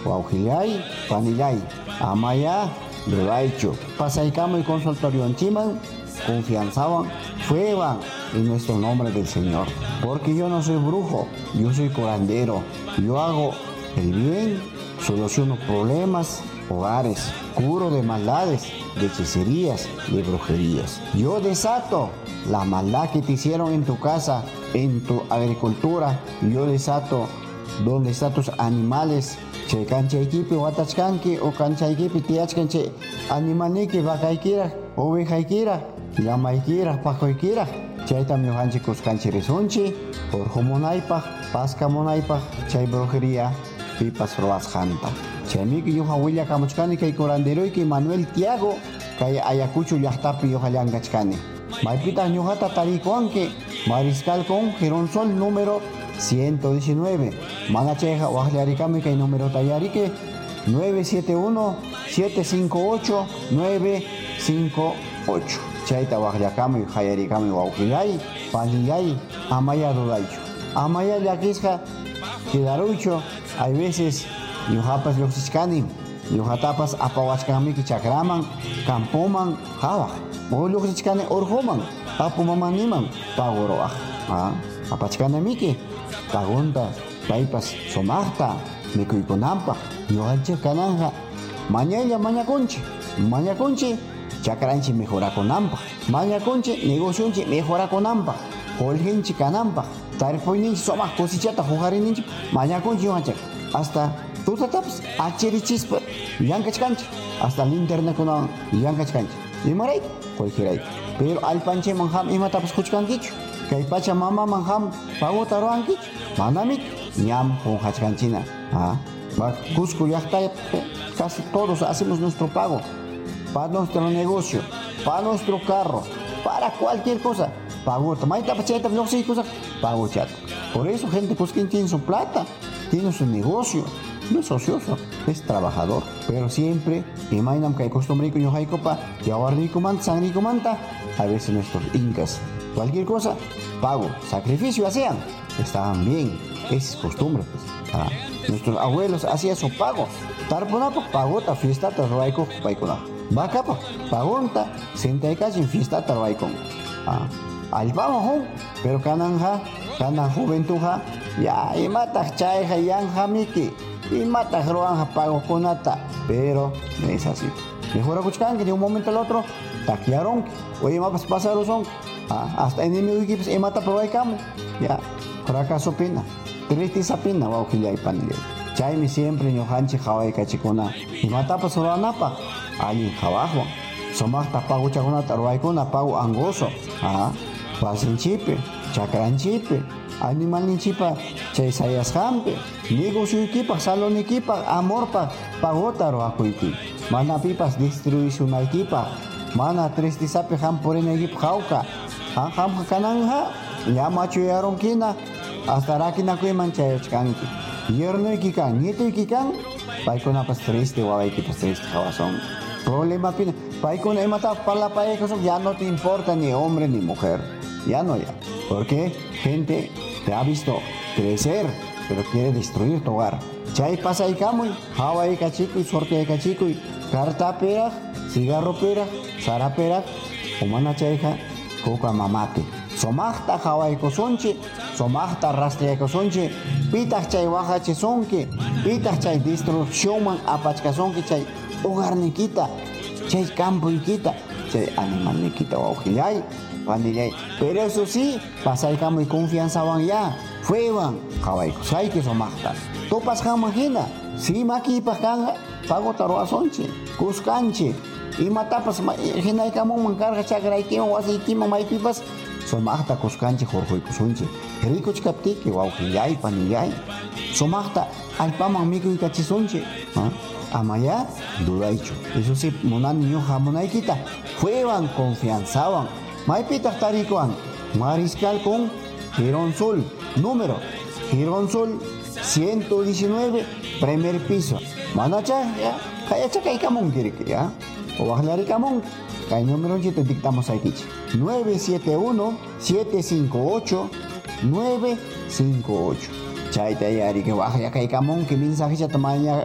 wawqillay, panillay, amaya, duraychu. Pasaykamo y consultorio anchiman, confianzaban, fueban en nuestro nombre del Señor. Porque yo no soy brujo, yo soy curandero. Yo hago el bien, soluciono problemas, hogares, curo de maldades, de hechicerías, de brujerías. Yo desato la maldad que te hicieron en tu casa, en tu agricultura. Yo desato donde están tus animales. Che canchaykipi watachkanki o canchaykipi tiachkanche animalniki vakaykira, ovejaykira, llamaykira, pajoykira. Chayta ñuqanchik kuskanchik risunchik urqumunaypaq, paskamunaypaq chay brujería pipas ruwasqanta. Chaymi ñuqa willakamuchkani kay curanderoyki Manuel Tiago kay Ayacucho llaqtapi ñuqa llankachkani. Maypitaq ñuqata tarikuwanki Mariscal con Gironsol número 119. Mana chayqa waqllarikami kay número tayariki 971-758-958. Chayta waqllakami qayarikami wawqillay, panillay, amaya ruraychu. Amaya llakisqa quedaruychu. Hay veces ñuqapas lluqsishkani, ñuqatapas apawachkanmiki chakraman, campoman qhawaq. O lluqsishkani urquman, apu mamaniman pago ruwaq. Apachkanamiki pagunta paypas sumaqta mikuykunanpaq. Ñuqanchik kananqa mañalla mañakunchik chakranchik mejorakunanpaq, mañakunchik negocionchik mejorakunanpaq, qulqinchik kananpaq, tarpuyninchik sumaq cosechata huqarininchik mañakunchik ñuqanchik. Hasta tutatapas achirichispa llankachkanchik, hasta linternakunawan llankachkanchik. Imarayku qullqirayku. Pero allpanchayman ham imatapas quchkankichu. Kay pacha mamaman ham paguta ruwankichu. Manamik ñam qunqachkanchina. Cusco llaqtapi casi todos hacemos nuestro pago. Para nuestro negocio, para nuestro carro, para cualquier cosa. Paguta. Maytapas chaytapas lluqsiykusa paguchata. Por eso gente Cusquín tiene su plata, tiene su negocio. No es ocioso, es trabajador. Pero siempre, imaginam que hay costumbre que ñuqaykupa yawarnikumanta, sangrikumanta, a veces nuestros incas. Cualquier cosa, pago, sacrificio hacían. Estaban bien, esa es costumbre. Pues. Nuestros abuelos hacían su pago. Tarpunapa, pagota, fiestata, ruayco, paikuna. Bacapa, pagonta, sentaikachin, fiestata, ruayco. Alpama, pero cananja, canan juventuja, ya, y mata chayja, yanja, miki. Y mata ruanja pago conata, pero no es así. Mejor escuchan que de un momento al otro taquearon, oye mapas pasaron son, hasta enemigo equipos y mata probaicamos, ya, fracaso pena, tristeza pena, wauquilla y panilla. Chaymi siempre ñuqanchik haway kachikuna, y mata pasoranapa, alguien jabajo, somasta pago chakunata, ruaykuna pago angoso, pasinchipe, chakranchipe. Animalnichipa chay sayasqanpi, negocioykipaq, saloniykipaq, amorpaq pagota ruwakuyki. Mana pipas distribucionaykipaq, mana tristisapi hampurinaykipaq hawqa. Hamqa kananja llamachuyarunkina hasta rakinakuyman chayachkanki. Yernuyki kan, ñituyki kan, paykunapas triste, wawaykipas triste hawason. Problema pina, paykuna imataq parlapayaykusun, ya no te importa ni hombre ni mujer. Ya no ya. Porque gente te ha visto crecer, pero quiere destruir tu hogar. Chay pasa y camuy, hawa y cachico y sorte y cachico y carta pera, cigarro pera, sara pera, humana chayja, coca mamate. Somachta hawa y cosonche, somachta rastre y cosonche, pitas chay baja chesonque, pitas chay destrucción man apachcasonque chay hogar niquita, chay campo niquita, chay animal niquita wauquillay. Pero eso sí, pasaykamo y confianza van ya, fueban, jawaico, say que somachta. Topas jamajina, si maki pajanga, pago taroasonche, cuscanche, y matapas, jinaikamon mancarga chagraikimo, wasiikimo, maipipas, somachta cuscanche, jorjoico sonche, rico chkaptiki, wauquillay, panillay, somachta, alpaman mico y cachisonche, amaya, duraicho. Eso sí, monan niño jamonaikita, fueban, confianzaban. Maipitaq tarikuan, Mariscal con Gironsol, número Gironsol 119, primer piso. Manacha, ya, kayacha kaykamon kiriki, ya. O waqlarikamon, kay número te dictamos aquí. 971-758-958. Chayta yari que waqlla kaykamon, que mensaje ya tamaña